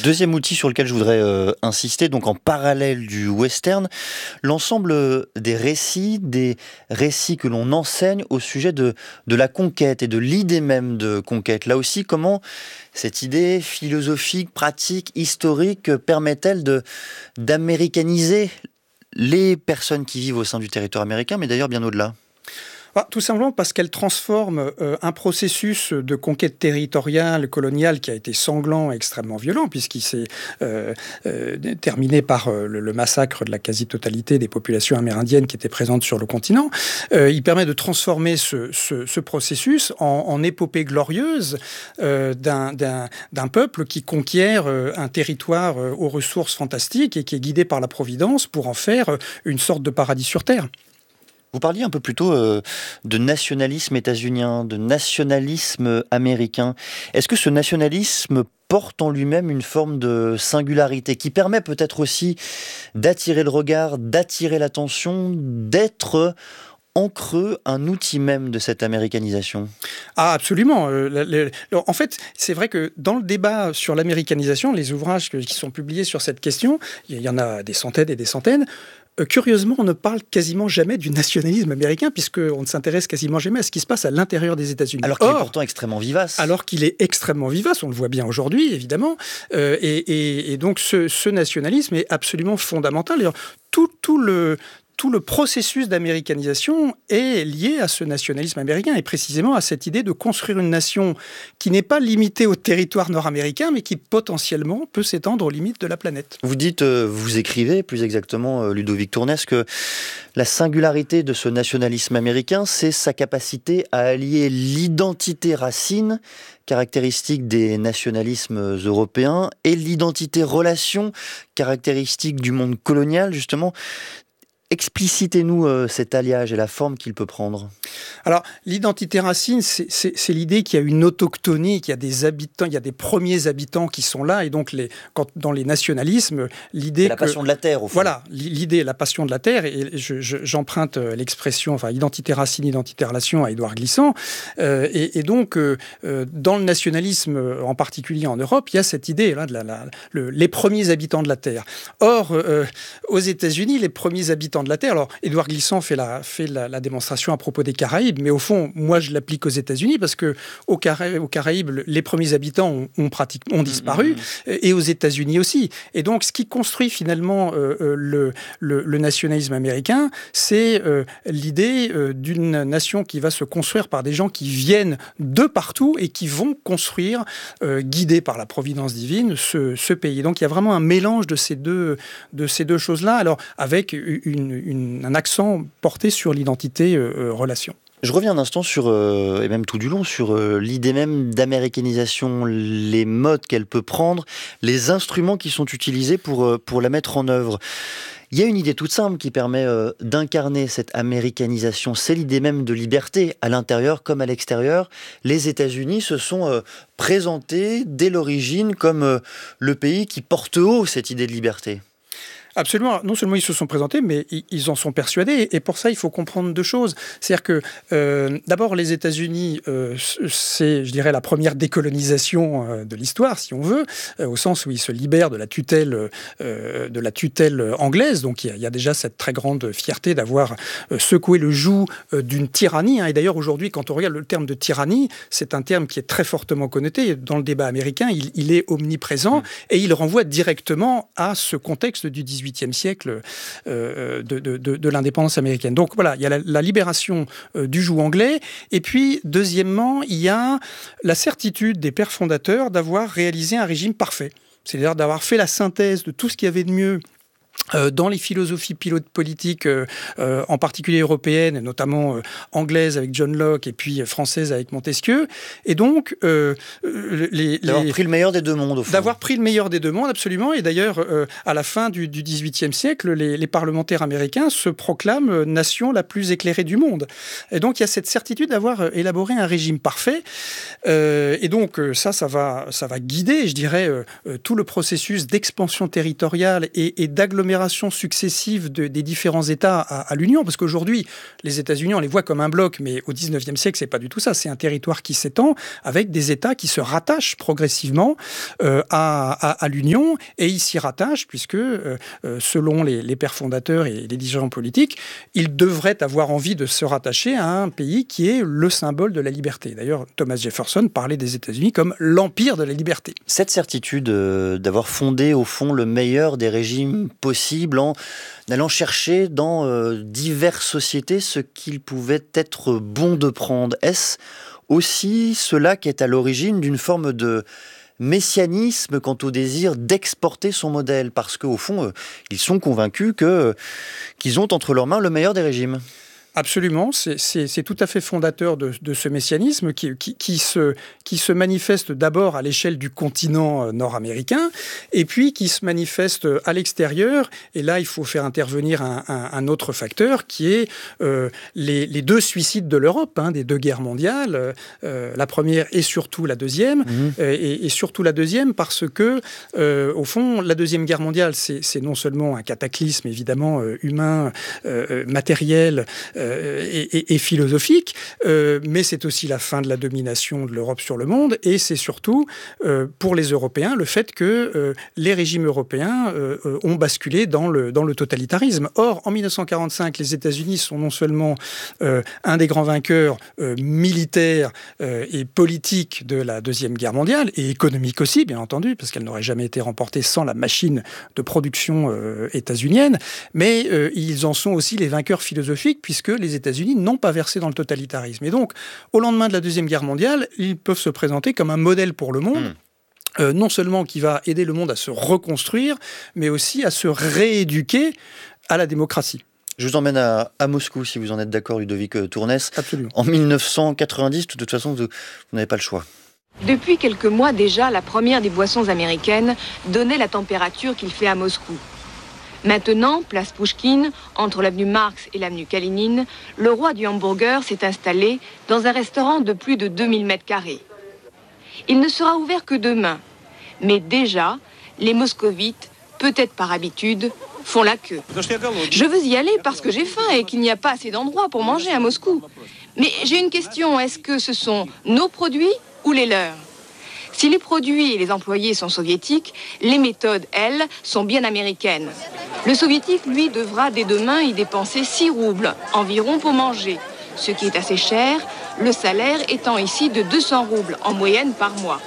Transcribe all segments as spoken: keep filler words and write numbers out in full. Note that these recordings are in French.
Deuxième outil sur lequel je voudrais euh, insister, donc en parallèle du western, l'ensemble des récits, des récits que l'on enseigne au sujet de, de la conquête et de l'idée même de conquête. Là aussi, comment cette idée philosophique, pratique, historique permet-elle de, d'américaniser les personnes qui vivent au sein du territoire américain, mais d'ailleurs bien au-delà ? Ah, tout simplement parce qu'elle transforme euh, un processus de conquête territoriale, coloniale, qui a été sanglant et extrêmement violent, puisqu'il s'est euh, euh, terminé par euh, le, le massacre de la quasi-totalité des populations amérindiennes qui étaient présentes sur le continent. Euh, il permet de transformer ce, ce, ce processus en, en épopée glorieuse euh, d'un, d'un, d'un peuple qui conquiert euh, un territoire euh, aux ressources fantastiques et qui est guidé par la Providence pour en faire euh, une sorte de paradis sur Terre. Vous parliez un peu plus tôt euh, de nationalisme états-unien, de nationalisme américain. Est-ce que ce nationalisme porte en lui-même une forme de singularité qui permet peut-être aussi d'attirer le regard, d'attirer l'attention, d'être en creux un outil même de cette américanisation ? Ah, absolument. Euh, le, le, en fait, c'est vrai que dans le débat sur l'américanisation, les ouvrages que, qui sont publiés sur cette question, il y en a des centaines et des centaines. Euh, curieusement, on ne parle quasiment jamais du nationalisme américain, puisqu'on ne s'intéresse quasiment jamais à ce qui se passe à l'intérieur des États-Unis. Alors qu'il Or, est pourtant extrêmement vivace. Alors qu'il est extrêmement vivace, on le voit bien aujourd'hui, évidemment. Euh, et, et, et donc, ce, ce nationalisme est absolument fondamental. D'ailleurs, tout, tout le... Tout le processus d'américanisation est lié à ce nationalisme américain et précisément à cette idée de construire une nation qui n'est pas limitée au territoire nord-américain, mais qui potentiellement peut s'étendre aux limites de la planète. Vous dites, euh, vous écrivez plus exactement, euh, Ludovic Tournès, que la singularité de ce nationalisme américain, c'est sa capacité à allier l'identité racine, caractéristique des nationalismes européens, et l'identité relation, caractéristique du monde colonial, justement. Explicitez-nous euh, cet alliage et la forme qu'il peut prendre. Alors, l'identité racine, c'est, c'est, c'est l'idée qu'il y a une autochtonie, qu'il y a des habitants, il y a des premiers habitants qui sont là, et donc les, quand, dans les nationalismes, l'idée c'est la que... passion de la terre, au fond. Voilà, l'idée, la passion de la terre, et je, je, j'emprunte l'expression, enfin, identité racine, identité relation à Édouard Glissant, euh, et, et donc, euh, dans le nationalisme, en particulier en Europe, il y a cette idée, là, de la, la, le, les premiers habitants de la terre. Or, euh, aux États-Unis, les premiers habitants de la Terre. Alors, Édouard Glissant fait, la, fait la, la démonstration à propos des Caraïbes, mais au fond, moi, je l'applique aux États-Unis parce que aux, Cara- aux Caraïbes, les premiers habitants ont, ont, pratiquement, ont disparu, mmh. et aux États-Unis aussi. Et donc, ce qui construit finalement euh, le, le, le nationalisme américain, c'est euh, l'idée euh, d'une nation qui va se construire par des gens qui viennent de partout et qui vont construire, euh, guidés par la providence divine, ce, ce pays. Donc, il y a vraiment un mélange de ces deux, de ces deux choses-là, alors avec une Une, une, un accent porté sur l'identité euh, relation. Je reviens un instant sur, euh, et même tout du long, sur euh, l'idée même d'américanisation, les modes qu'elle peut prendre, les instruments qui sont utilisés pour, euh, pour la mettre en œuvre. Il y a une idée toute simple qui permet euh, d'incarner cette américanisation, c'est l'idée même de liberté, à l'intérieur comme à l'extérieur. Les États-Unis se sont euh, présentés dès l'origine comme euh, le pays qui porte haut cette idée de liberté. Absolument. Non seulement ils se sont présentés, mais ils en sont persuadés. Et pour ça, il faut comprendre deux choses. C'est-à-dire que, euh, d'abord, les États-Unis, euh, c'est, je dirais, la première décolonisation euh, de l'histoire, si on veut, euh, au sens où ils se libèrent de la tutelle, euh, de la tutelle anglaise. Donc, il y a, il y a déjà cette très grande fierté d'avoir euh, secoué le joug euh, d'une tyrannie. Hein. Et d'ailleurs, aujourd'hui, quand on regarde le terme de tyrannie, c'est un terme qui est très fortement connoté. Dans le débat américain, il, il est omniprésent mmh. et il renvoie directement à ce contexte du dix-huitième siècle euh, de, de, de, de l'indépendance américaine. Donc voilà, il y a la, la libération euh, du joug anglais. Et puis, deuxièmement, il y a la certitude des pères fondateurs d'avoir réalisé un régime parfait. C'est-à-dire d'avoir fait la synthèse de tout ce qu'il y avait de mieux Euh, dans les philosophies politiques, euh, euh, en particulier européennes, notamment euh, anglaises avec John Locke et puis euh, françaises avec Montesquieu. Et donc, euh, les, d'avoir les, pris le meilleur des deux mondes, au fond. D'avoir pris le meilleur des deux mondes, absolument. Et d'ailleurs, euh, à la fin du, du dix-huitième siècle, les, les parlementaires américains se proclament nation la plus éclairée du monde. Et donc, il y a cette certitude d'avoir élaboré un régime parfait. Euh, et donc, ça, ça va, ça va guider, je dirais, euh, tout le processus d'expansion territoriale et, et d'agglomération agglomérations successives de, des différents États à, à l'Union, parce qu'aujourd'hui, les États-Unis, on les voit comme un bloc, mais au dix-neuvième siècle, c'est pas du tout ça. C'est un territoire qui s'étend avec des États qui se rattachent progressivement euh, à, à, à l'Union, et ils s'y rattachent puisque, euh, selon les, les pères fondateurs et les dirigeants politiques, ils devraient avoir envie de se rattacher à un pays qui est le symbole de la liberté. D'ailleurs, Thomas Jefferson parlait des États-Unis comme l'empire de la liberté. Cette certitude euh, d'avoir fondé, au fond, le meilleur des régimes possibles en allant chercher dans euh, diverses sociétés ce qu'il pouvait être bon de prendre. Est-ce aussi cela qui est à l'origine d'une forme de messianisme quant au désir d'exporter son modèle? Parce qu'au fond, euh, ils sont convaincus que, euh, qu'ils ont entre leurs mains le meilleur des régimes. Absolument, c'est, c'est, c'est tout à fait fondateur de, de ce messianisme qui, qui, qui, se, qui se manifeste d'abord à l'échelle du continent nord-américain et puis qui se manifeste à l'extérieur. Et là, il faut faire intervenir un, un, un autre facteur qui est euh, les, les deux suicides de l'Europe, hein, des deux guerres mondiales, euh, la première et surtout la deuxième, mmh. et, et surtout la deuxième parce que, euh, au fond, la deuxième guerre mondiale, c'est, c'est non seulement un cataclysme évidemment euh, humain, euh, matériel, euh, Et, et, et philosophique, euh, mais c'est aussi la fin de la domination de l'Europe sur le monde, et c'est surtout, euh, pour les Européens, le fait que euh, les régimes européens euh, ont basculé dans le, dans le totalitarisme. Or, en dix-neuf cent quarante-cinq, les États-Unis sont non seulement euh, un des grands vainqueurs euh, militaires euh, et politiques de la Deuxième Guerre mondiale, et économique aussi, bien entendu, parce qu'elle n'aurait jamais été remportée sans la machine de production euh, états-unienne, mais euh, ils en sont aussi les vainqueurs philosophiques, puisque les États-Unis n'ont pas versé dans le totalitarisme. Et donc, au lendemain de la Deuxième Guerre mondiale, ils peuvent se présenter comme un modèle pour le monde, mmh. euh, non seulement qui va aider le monde à se reconstruire, mais aussi à se rééduquer à la démocratie. Je vous emmène à, à Moscou, si vous en êtes d'accord, Ludovic Tournès. Absolument. En dix-neuf cent quatre-vingt-dix, de toute façon, vous, vous n'avez pas le choix. Depuis quelques mois déjà, la première des boissons américaines donnait la température qu'il fait à Moscou. Maintenant, place Pouchkine, entre l'avenue Marx et l'avenue Kalinine, le roi du hamburger s'est installé dans un restaurant de plus de deux mille mètres carrés. Il ne sera ouvert que demain, mais déjà, les moscovites, peut-être par habitude, font la queue. Je veux y aller parce que j'ai faim et qu'il n'y a pas assez d'endroits pour manger à Moscou. Mais j'ai une question, est-ce que ce sont nos produits ou les leurs ? Si les produits et les employés sont soviétiques, les méthodes, elles, sont bien américaines. Le soviétique, lui, devra dès demain y dépenser six roubles environ pour manger, ce qui est assez cher, le salaire étant ici de deux cents roubles en moyenne par mois.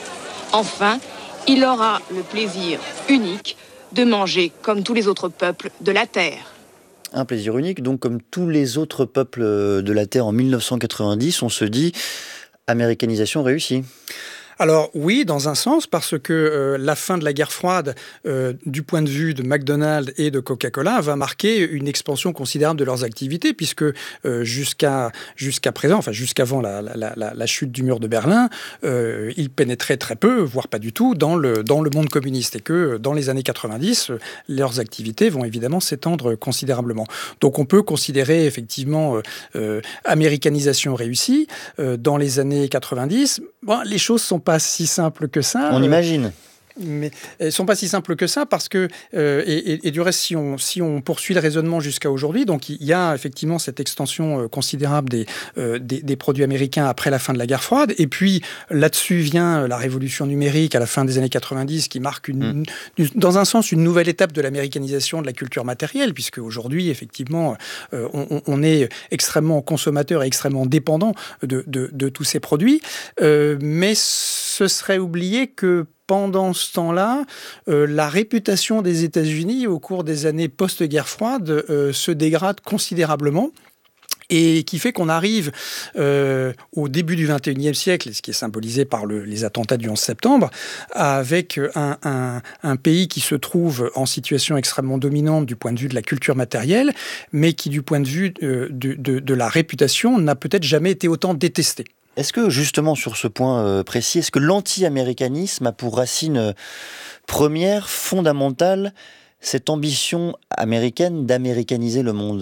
Enfin, il aura le plaisir unique de manger comme tous les autres peuples de la Terre. Un plaisir unique, donc comme tous les autres peuples de la Terre en dix-neuf cent quatre-vingt-dix, on se dit américanisation réussie. Alors oui, dans un sens, parce que euh, la fin de la guerre froide, euh, du point de vue de McDonald's et de Coca-Cola, va marquer une expansion considérable de leurs activités, puisque euh, jusqu'à jusqu'à présent, enfin jusqu'avant la, la, la, la chute du mur de Berlin, euh, ils pénétraient très peu, voire pas du tout, dans le, dans le monde communiste, et que dans les années quatre-vingt-dix, leurs activités vont évidemment s'étendre considérablement. Donc on peut considérer effectivement euh, euh, américanisation réussie euh, dans les années quatre-vingt-dix. Bon, les choses sont pas si simples que ça. On imagine. Mais elles ne sont pas si simples que ça parce que, euh, et, et, et du reste, si on, si on poursuit le raisonnement jusqu'à aujourd'hui, donc il y a effectivement cette extension euh, considérable des, euh, des, des produits américains après la fin de la guerre froide. Et puis là-dessus vient la révolution numérique à la fin des années quatre-vingt-dix qui marque, une, mmh. une, dans un sens, une nouvelle étape de l'américanisation de la culture matérielle, puisque aujourd'hui, effectivement, euh, on, on est extrêmement consommateur et extrêmement dépendant de, de, de tous ces produits. Euh, mais ce serait oublier que pendant ce temps-là, euh, la réputation des États-Unis au cours des années post-guerre froide euh, se dégrade considérablement. Et qui fait qu'on arrive euh, au début du vingt et unième siècle, ce qui est symbolisé par le, les attentats du onze septembre, avec un, un, un pays qui se trouve en situation extrêmement dominante du point de vue de la culture matérielle, mais qui, du point de vue euh, de, de, de la réputation, n'a peut-être jamais été autant détesté. Est-ce que, justement, sur ce point euh, précis, est-ce que l'anti-américanisme a pour racine euh, première, fondamentale, cette ambition américaine d'américaniser le monde ?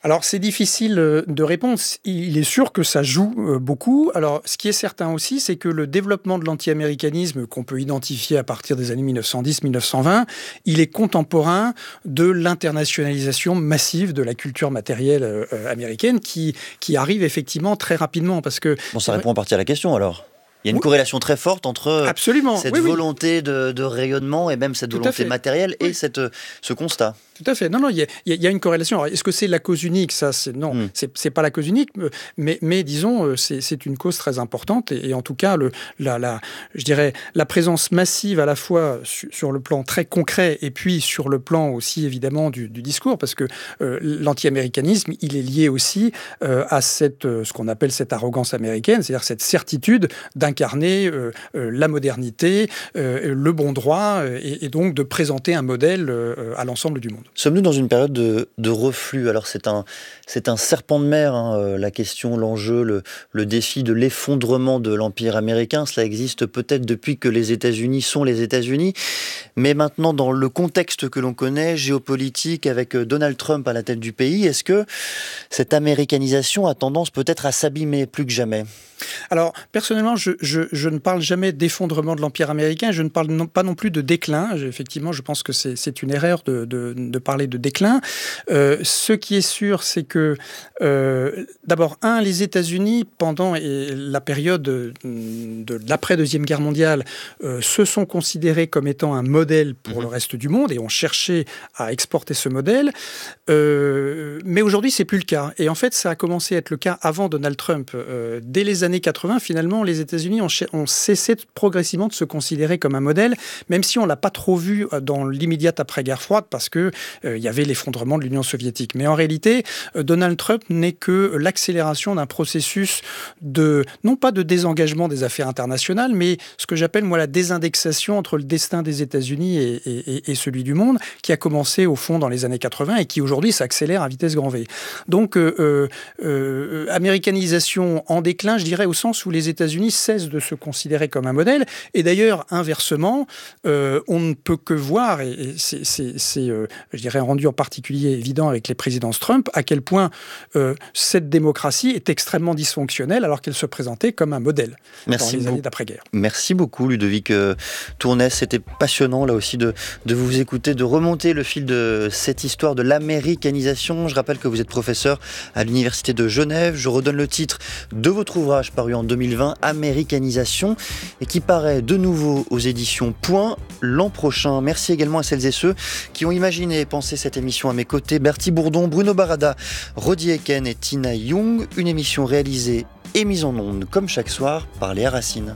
Alors, c'est difficile de répondre. Il est sûr que ça joue beaucoup. Alors, ce qui est certain aussi, c'est que le développement de l'anti-américanisme qu'on peut identifier à partir des années mille neuf cent dix mille neuf cent vingt, il est contemporain de l'internationalisation massive de la culture matérielle euh, américaine qui, qui arrive effectivement très rapidement. Parce que, bon, ça répond en partie à la question alors. Il y a une oui. corrélation très forte entre Absolument. cette oui, volonté oui. De, de rayonnement et même cette Tout volonté matérielle oui. et cette, ce constat. Tout à fait. Non, non, il y a, il y a une corrélation. Alors, est-ce que c'est la cause unique ? Ça, c'est non, mm. c'est, c'est pas la cause unique, mais, mais disons, c'est, c'est une cause très importante. Et, et en tout cas, le, la, la, je dirais, la présence massive à la fois su, sur le plan très concret et puis sur le plan aussi évidemment du, du discours, parce que euh, l'anti-américanisme, il est lié aussi euh, à cette, euh, ce qu'on appelle cette arrogance américaine, c'est-à-dire cette certitude d'incarner euh, euh, la modernité, euh, le bon droit, euh, et, et donc de présenter un modèle euh, à l'ensemble du monde. Sommes-nous dans une période de, de reflux ? Alors c'est un, c'est un serpent de mer, hein, la question, l'enjeu, le, le défi de l'effondrement de l'Empire américain. Cela existe peut-être depuis que les États-Unis sont les États-Unis. Mais maintenant, dans le contexte que l'on connaît, géopolitique, avec Donald Trump à la tête du pays, est-ce que cette américanisation a tendance peut-être à s'abîmer plus que jamais ? Alors, personnellement, je, je, je ne parle jamais d'effondrement de l'Empire américain, je ne parle non, pas non plus de déclin. Je, effectivement, je pense que c'est, c'est une erreur de, de, de parler de déclin. Euh, ce qui est sûr, c'est que, euh, d'abord, un, les États-Unis, pendant la période de, de l'après-deuxième guerre mondiale, euh, se sont considérés comme étant un modèle pour mmh. le reste du monde et ont cherché à exporter ce modèle. Euh, mais aujourd'hui, c'est plus le cas. Et en fait, ça a commencé à être le cas avant Donald Trump. Euh, dès les années quatre-vingts, finalement, les États-Unis ont, ch- ont cessé de, progressivement de se considérer comme un modèle, même si on ne l'a pas trop vu dans l'immédiate après-guerre froide, parce qu'il euh, y avait l'effondrement de l'Union soviétique. Mais en réalité, euh, Donald Trump n'est que l'accélération d'un processus de, non pas de désengagement des affaires internationales, mais ce que j'appelle, moi, la désindexation entre le destin des États-Unis et, et, et celui du monde, qui a commencé, au fond, dans les années quatre-vingts et qui, aujourd'hui, s'accélère à vitesse grand V. Donc, euh, euh, américanisation en déclin, je dirais, au sens où les États-Unis cessent de se considérer comme un modèle. Et d'ailleurs, inversement, euh, on ne peut que voir, et, et c'est, c'est, c'est euh, je dirais, rendu en particulier évident avec les présidences Trump, à quel point euh, cette démocratie est extrêmement dysfonctionnelle alors qu'elle se présentait comme un modèle Merci dans les années d'après-guerre. Merci beaucoup, Ludovic Tournès. C'était passionnant, là aussi, de, de vous écouter, de remonter le fil de cette histoire de l'américanisation. Je rappelle que vous êtes professeur à l'Université de Genève. Je redonne le titre de votre ouvrage paru en deux mille vingt, Américanisation, et qui paraît de nouveau aux éditions Point l'an prochain. Merci également à celles et ceux qui ont imaginé et pensé cette émission à mes côtés. Bertie Bourdon, Bruno Barada, Rodi Eken et Tina Young. Une émission réalisée et mise en onde, comme chaque soir, par Léa Racine.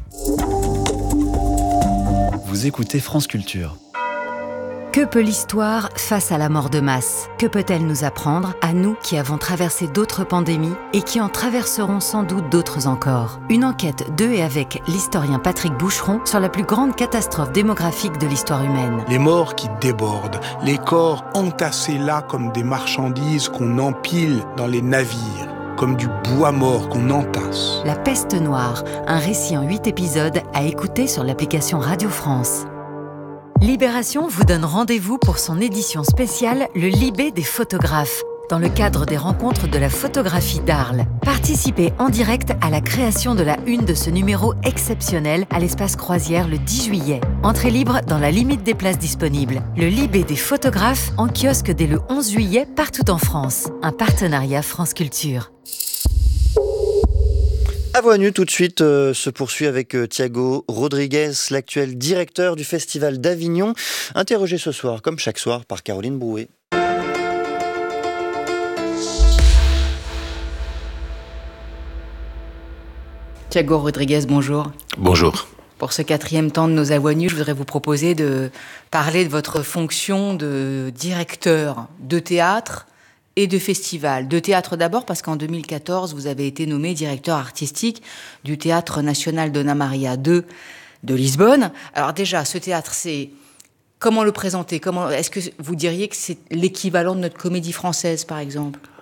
Vous écoutez France Culture. Que peut l'histoire face à la mort de masse ? Que peut-elle nous apprendre, à nous qui avons traversé d'autres pandémies et qui en traverseront sans doute d'autres encore ? Une enquête de et avec l'historien Patrick Boucheron sur la plus grande catastrophe démographique de l'histoire humaine. Les morts qui débordent, les corps entassés là comme des marchandises qu'on empile dans les navires, comme du bois mort qu'on entasse. La peste noire, un récit en huit épisodes à écouter sur l'application Radio France. Libération vous donne rendez-vous pour son édition spéciale, le Libé des photographes, dans le cadre des rencontres de la photographie d'Arles. Participez en direct à la création de la une de ce numéro exceptionnel à l'espace Croisière le dix juillet. Entrée libre dans la limite des places disponibles. Le Libé des photographes en kiosque dès le onze juillet partout en France. Un partenariat France Culture. À Voix Nue, tout de suite, euh, se poursuit avec euh, Thiago Rodriguez, l'actuel directeur du Festival d'Avignon, interrogé ce soir, comme chaque soir, par Caroline Brouet. Thiago Rodriguez, bonjour. Bonjour. Pour ce quatrième temps de nos À Voix Nue, je voudrais vous proposer de parler de votre fonction de directeur de théâtre et de festival. De théâtre d'abord, parce qu'en deux mille quatorze, vous avez été nommé directeur artistique du Théâtre National Dona Maria deux de Lisbonne. Alors déjà, ce théâtre, c'est... Comment le présenter ? Comment... Est-ce que vous diriez que c'est l'équivalent de notre Comédie Française, par exemple ?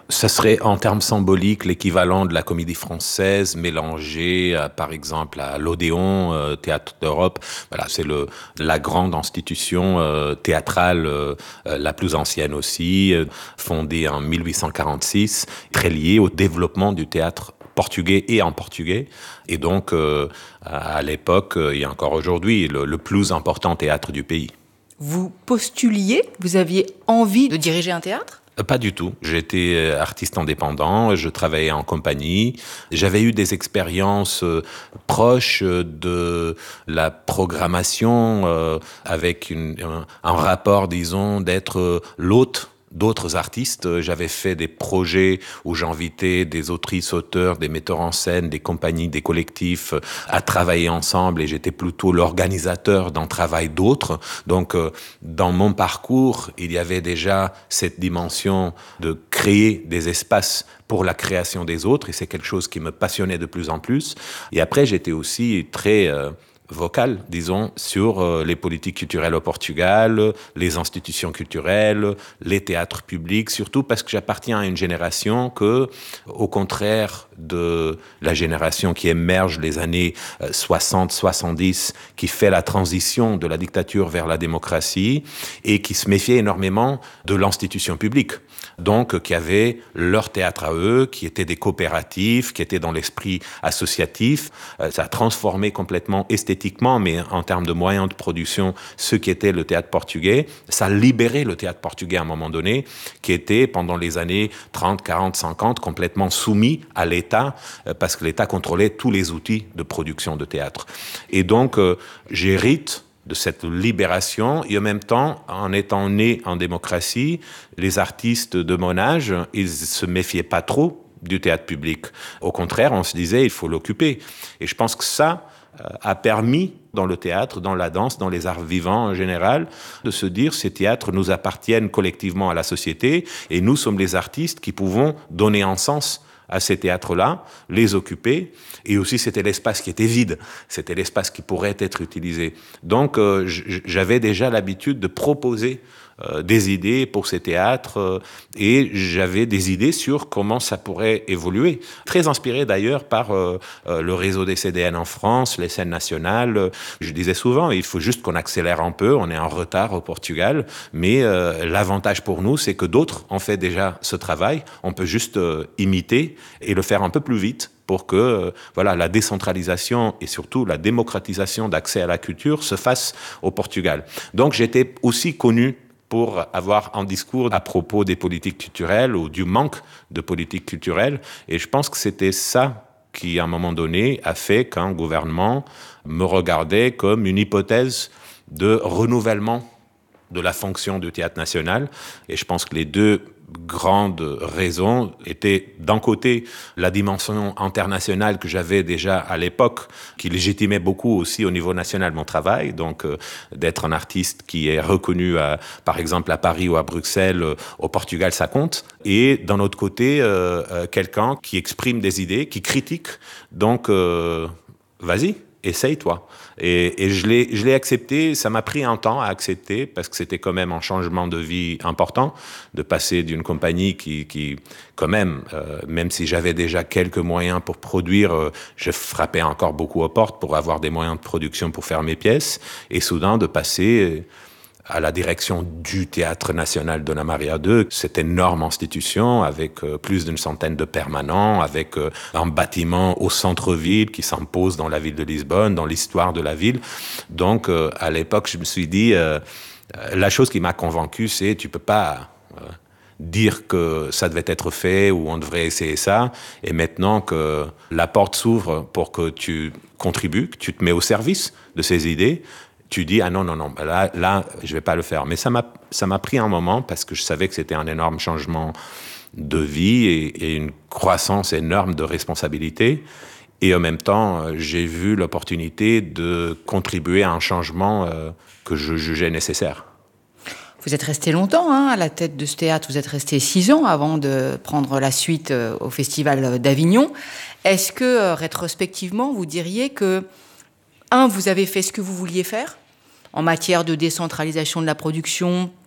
Ça serait en termes symboliques l'équivalent de la Comédie Française mélangée, euh, par exemple, à l'Odéon, euh, Théâtre d'Europe. Voilà, c'est le la grande institution euh, théâtrale euh, la plus ancienne aussi, euh, fondée en mille huit cent quarante-six, très liée au développement du théâtre portugais et en portugais. Et donc, euh, à l'époque, et encore aujourd'hui, le, le plus important théâtre du pays. Vous postuliez, vous aviez envie de diriger un théâtre ? Pas du tout. J'étais artiste indépendant, je travaillais en compagnie. J'avais eu des expériences proches de la programmation euh, avec une, un, un rapport, disons, d'être l'hôte d'autres artistes. J'avais fait des projets où j'invitais des autrices, auteurs, des metteurs en scène, des compagnies, des collectifs à travailler ensemble et j'étais plutôt l'organisateur d'un travail d'autres. Donc, dans mon parcours, il y avait déjà cette dimension de créer des espaces pour la création des autres et c'est quelque chose qui me passionnait de plus en plus. Et après, j'étais aussi très... Euh, vocal, disons, sur euh, les politiques culturelles au Portugal, les institutions culturelles, les théâtres publics, surtout parce que j'appartiens à une génération que, au contraire de la génération qui émerge les années soixante soixante-dix, qui fait la transition de la dictature vers la démocratie et qui se méfiait énormément de l'institution publique. Donc, qui avaient leur théâtre à eux, qui étaient des coopératifs, qui étaient dans l'esprit associatif. Euh, ça a transformé complètement esthétiquement, mais en termes de moyens de production, ce qui était le théâtre portugais. Ça a libéré le théâtre portugais à un moment donné, qui était, pendant les années trente, quarante, cinquante, complètement soumis à l'État, euh, parce que l'État contrôlait tous les outils de production de théâtre. Et donc, euh, j'hérite de cette libération, et en même temps, en étant né en démocratie, les artistes de mon âge, ils se méfiaient pas trop du théâtre public. Au contraire, on se disait, il faut l'occuper. Et je pense que ça euh, a permis, dans le théâtre, dans la danse, dans les arts vivants en général, de se dire, ces théâtres nous appartiennent collectivement à la société, et nous sommes les artistes qui pouvons donner un sens à ces théâtres-là, les occuper, et aussi c'était l'espace qui était vide, c'était l'espace qui pourrait être utilisé. Donc euh, j'avais déjà l'habitude de proposer euh, des idées pour ces théâtres, euh, et j'avais des idées sur comment ça pourrait évoluer. Très inspiré d'ailleurs par euh, euh, le réseau des C D N en France, les scènes nationales. Je disais souvent, il faut juste qu'on accélère un peu, on est en retard au Portugal, mais euh, l'avantage pour nous, c'est que d'autres ont fait déjà ce travail, on peut juste euh, imiter et le faire un peu plus vite pour que euh, voilà, la décentralisation et surtout la démocratisation d'accès à la culture se fasse au Portugal. Donc j'étais aussi connu pour avoir un discours à propos des politiques culturelles ou du manque de politiques culturelles. Et je pense que c'était ça qui, à un moment donné, a fait qu'un gouvernement me regardait comme une hypothèse de renouvellement de la fonction du Théâtre national. Et je pense que les deux grandes raisons étaient, d'un côté, la dimension internationale que j'avais déjà à l'époque, qui légitimait beaucoup aussi au niveau national mon travail, donc euh, d'être un artiste qui est reconnu, à, par exemple, à Paris ou à Bruxelles, euh, au Portugal, ça compte. Et d'un autre côté, euh, euh, quelqu'un qui exprime des idées, qui critique, donc euh, vas-y. Essaye-toi. Et, et je l'ai, je l'ai accepté. Ça m'a pris un temps à accepter parce que c'était quand même un changement de vie important de passer d'une compagnie qui, qui quand même, euh, même si j'avais déjà quelques moyens pour produire, euh, je frappais encore beaucoup aux portes pour avoir des moyens de production pour faire mes pièces. Et soudain, de passer à la direction du Théâtre national Dona Maria deux, cette énorme institution avec euh, plus d'une centaine de permanents, avec euh, un bâtiment au centre-ville qui s'impose dans la ville de Lisbonne, dans l'histoire de la ville. Donc, euh, à l'époque, je me suis dit, euh, la chose qui m'a convaincu, c'est tu peux pas euh, dire que ça devait être fait ou on devrait essayer ça, et maintenant que la porte s'ouvre pour que tu contribues, que tu te mets au service de ces idées, tu dis, ah non, non, non, là, là je ne vais pas le faire. Mais ça m'a, ça m'a pris un moment parce que je savais que c'était un énorme changement de vie et, et une croissance énorme de responsabilités. Et en même temps, j'ai vu l'opportunité de contribuer à un changement euh, que je jugeais nécessaire. Vous êtes resté longtemps hein, à la tête de ce théâtre. Vous êtes resté six ans avant de prendre la suite euh, au Festival d'Avignon. Est-ce que, euh, rétrospectivement, vous diriez que, un, vous avez fait ce que vous vouliez faire en matière de décentralisation de la production,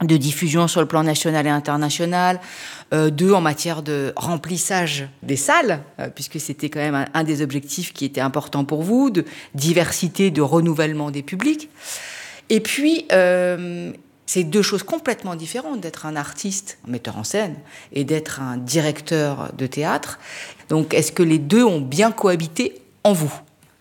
de diffusion sur le plan national et international, euh, deux, en matière de remplissage des salles, euh, puisque c'était quand même un, un des objectifs qui était important pour vous, de diversité, de renouvellement des publics. Et puis, euh, c'est deux choses complètement différentes d'être un artiste, un metteur en scène, et d'être un directeur de théâtre. Donc, est-ce que les deux ont bien cohabité en vous ?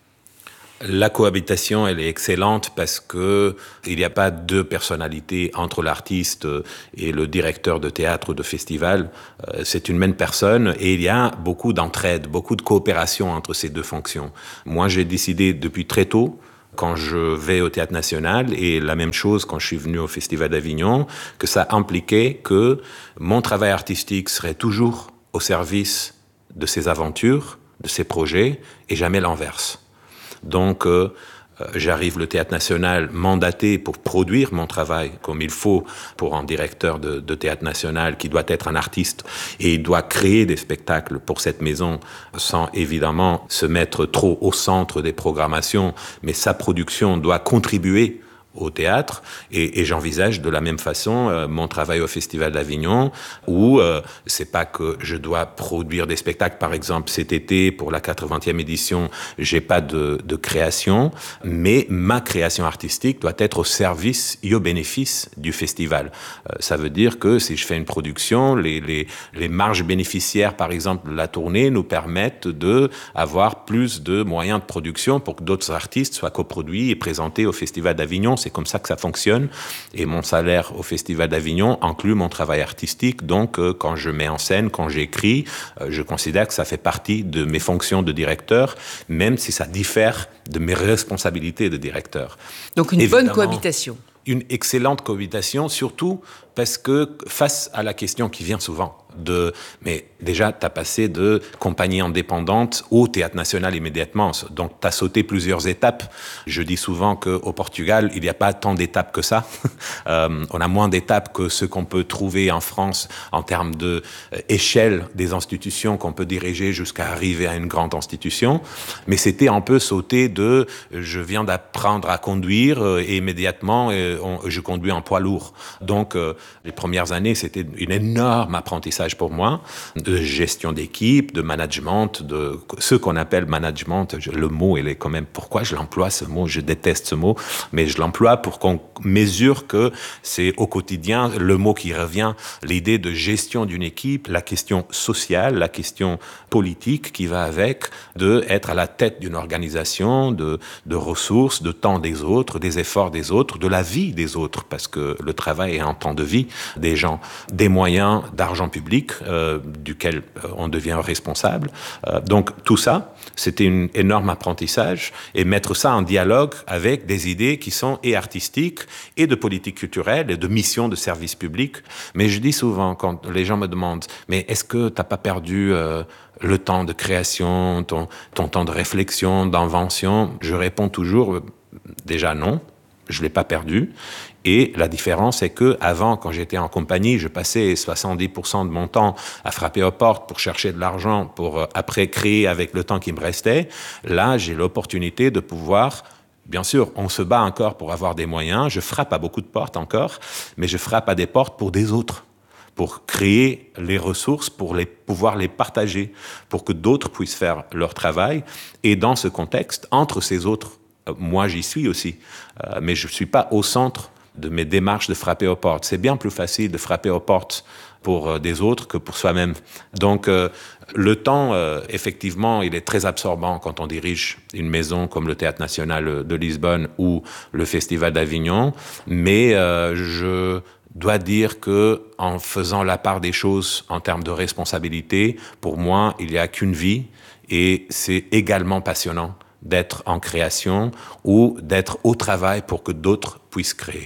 La cohabitation, elle est excellente parce que il n'y a pas deux personnalités entre l'artiste et le directeur de théâtre ou de festival. C'est une même personne et il y a beaucoup d'entraide, beaucoup de coopération entre ces deux fonctions. Moi, j'ai décidé depuis très tôt, quand je vais au Théâtre National, et la même chose quand je suis venu au Festival d'Avignon, que ça impliquait que mon travail artistique serait toujours au service de ces aventures, de ces projets, et jamais l'inverse. Donc, euh, j'arrive au Théâtre National mandaté pour produire mon travail comme il faut pour un directeur de, de Théâtre National qui doit être un artiste et il doit créer des spectacles pour cette maison sans évidemment se mettre trop au centre des programmations, mais sa production doit contribuer au théâtre et, et j'envisage de la même façon euh, mon travail au Festival d'Avignon où euh, c'est pas que je dois produire des spectacles. Par exemple, cet été pour la quatre-vingtième édition, j'ai pas de, de création, mais ma création artistique doit être au service et au bénéfice du festival. Euh, ça veut dire que si je fais une production, les, les, les marges bénéficiaires, par exemple, de la tournée nous permettent de avoir plus de moyens de production pour que d'autres artistes soient coproduits et présentés au Festival d'Avignon. C'est comme ça que ça fonctionne. Et mon salaire au Festival d'Avignon inclut mon travail artistique. Donc, euh, quand je mets en scène, quand j'écris, euh, je considère que ça fait partie de mes fonctions de directeur, même si ça diffère de mes responsabilités de directeur. Donc, une Évidemment, bonne cohabitation. Une excellente cohabitation, surtout parce que face à la question qui vient souvent, de, mais déjà, tu as passé de compagnie indépendante au Théâtre National immédiatement. Donc, tu as sauté plusieurs étapes. Je dis souvent qu'au Portugal, il n'y a pas tant d'étapes que ça. euh, on a moins d'étapes que ce qu'on peut trouver en France en termes d'échelle des institutions qu'on peut diriger jusqu'à arriver à une grande institution. Mais c'était un peu sauter de je viens d'apprendre à conduire euh, et immédiatement, euh, on, je conduis un poids lourd. Donc, euh, les premières années, c'était une énorme apprentissage pour moi, de gestion d'équipe, de management, de ce qu'on appelle management. Le mot, il est quand même, pourquoi je l'emploie ce mot? Je déteste ce mot, mais je l'emploie pour qu'on mesure que c'est au quotidien le mot qui revient, l'idée de gestion d'une équipe, la question sociale, la question politique qui va avec, de être à la tête d'une organisation, de, de ressources, de temps des autres, des efforts des autres, de la vie des autres, parce que le travail est un temps de vie des gens, des moyens d'argent public Euh, duquel euh, on devient responsable. Euh, donc tout ça, c'était un énorme apprentissage et mettre ça en dialogue avec des idées qui sont et artistiques et de politique culturelle et de mission de service public. Mais je dis souvent quand les gens me demandent « mais est-ce que tu n'as pas perdu euh, le temps de création, ton, ton temps de réflexion, d'invention ?» Je réponds toujours euh, « déjà non, je ne l'ai pas perdu ». Et la différence, c'est que avant, quand j'étais en compagnie, je passais soixante-dix pour cent de mon temps à frapper aux portes pour chercher de l'argent, pour euh, après créer avec le temps qui me restait. Là, j'ai l'opportunité de pouvoir... Bien sûr, on se bat encore pour avoir des moyens. Je frappe à beaucoup de portes encore, mais je frappe à des portes pour des autres, pour créer les ressources, pour les, pouvoir les partager, pour que d'autres puissent faire leur travail. Et dans ce contexte, entre ces autres, euh, moi j'y suis aussi, euh, mais je ne suis pas au centre de mes démarches de frapper aux portes. C'est bien plus facile de frapper aux portes pour euh, des autres que pour soi-même. Donc, euh, le temps, euh, effectivement, il est très absorbant quand on dirige une maison comme le Théâtre National de Lisbonne ou le Festival d'Avignon, mais euh, je dois dire que en faisant la part des choses en termes de responsabilité, pour moi, il n'y a qu'une vie et c'est également passionnant d'être en création ou d'être au travail pour que d'autres puissent créer.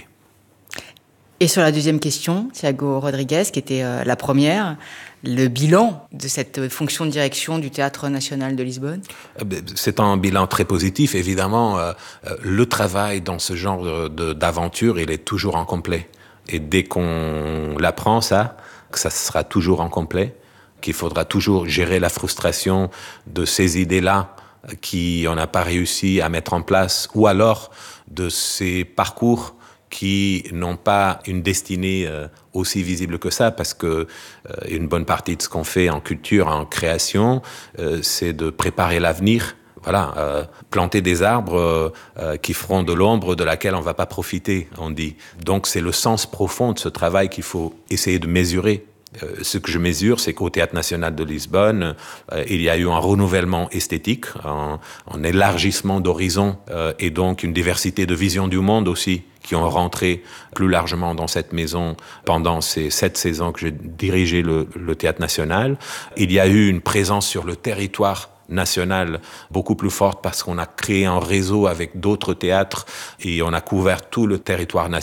Et sur la deuxième question, Thiago Rodrigues, qui était euh, la première, le bilan de cette fonction de direction du Théâtre National de Lisbonne? C'est un bilan très positif. Évidemment, euh, le travail dans ce genre de, de, d'aventure, il est toujours incomplet. Et dès qu'on l'apprend, ça, que ça sera toujours incomplet, qu'il faudra toujours gérer la frustration de ces idées-là qu'on n'a pas réussi à mettre en place, ou alors de ces parcours qui n'ont pas une destinée euh, aussi visible que ça, parce que euh, une bonne partie de ce qu'on fait en culture, en création, euh, c'est de préparer l'avenir. Voilà, euh, planter des arbres euh, euh, qui feront de l'ombre de laquelle on ne va pas profiter, on dit. Donc c'est le sens profond de ce travail qu'il faut essayer de mesurer. Euh, ce que je mesure, c'est qu'au Théâtre National de Lisbonne, euh, il y a eu un renouvellement esthétique, un, un élargissement d'horizons euh, et donc une diversité de visions du monde aussi, qui ont rentré plus largement dans cette maison pendant ces sept saisons que j'ai dirigé le, le Théâtre National. Il y a eu une présence sur le territoire national beaucoup plus forte parce qu'on a créé un réseau avec d'autres théâtres et on a couvert tout le territoire national.